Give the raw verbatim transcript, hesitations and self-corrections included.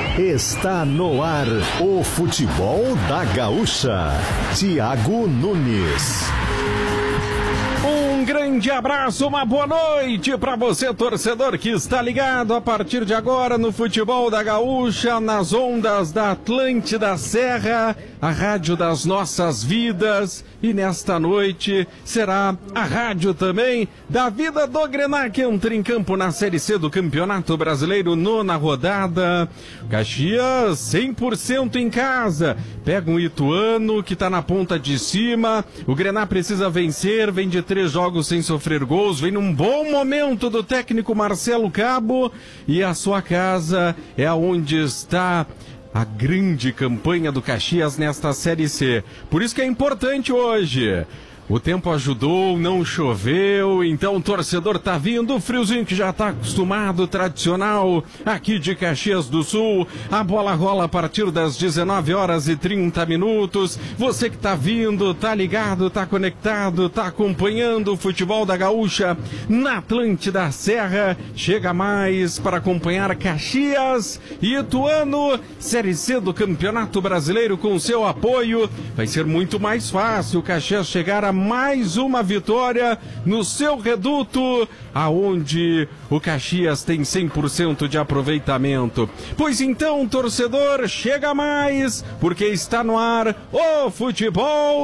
Está no ar o futebol da Gaúcha. Thiago Nunes. Um grande abraço, uma boa noite para você, torcedor que está ligado a partir de agora no futebol da Gaúcha, nas ondas da Atlântida Serra, a rádio das nossas vidas. E nesta noite será a rádio também da vida do Grená, que entra em campo na Série C do Campeonato Brasileiro, nona rodada. Caxias cem por cento em casa, pega um Ituano que está na ponta de cima. O Grená precisa vencer, vem de três jogos sem sofrer gols, vem num bom momento do técnico Marcelo Cabo, e a sua casa é onde está a grande campanha do Caxias nesta Série C. Por isso que é importante hoje. O tempo ajudou, não choveu, então o torcedor tá vindo, o friozinho que já tá acostumado, tradicional, aqui de Caxias do Sul. A bola rola a partir das dezenove horas e trinta minutos. Você que tá vindo, tá ligado, tá conectado, tá acompanhando o futebol da Gaúcha na Atlântida Serra. Chega mais para acompanhar Caxias e Ituano, Série C do Campeonato Brasileiro com seu apoio. Vai ser muito mais fácil o Caxias chegar a mais uma vitória no seu reduto, aonde o Caxias tem cem por cento de aproveitamento. Pois então, torcedor, chega mais, porque está no ar o futebol